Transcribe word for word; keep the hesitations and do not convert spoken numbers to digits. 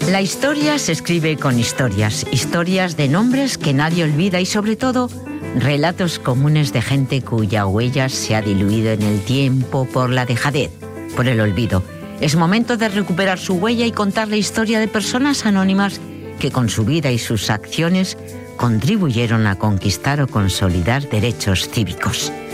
La historia se escribe con historias, historias de nombres que nadie olvida y sobre todo relatos comunes de gente cuya huella se ha diluido en el tiempo por la dejadez, por el olvido. Es momento de recuperar su huella y contar la historia de personas anónimas que con su vida y sus acciones contribuyeron a conquistar o consolidar derechos cívicos.